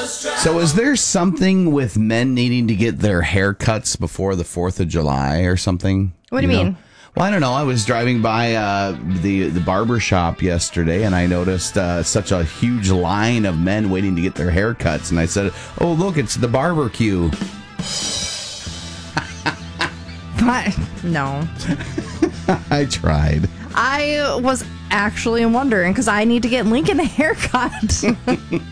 So is there something with men needing to get their haircuts before the 4th of July or something? What do you mean? Well, I don't know. I was driving by the barber shop yesterday, and I noticed such a huge line of men waiting to get their haircuts. And I said, oh, look, it's the barbecue. But, no. I tried. I was actually wondering, because I need to get Lincoln a haircut.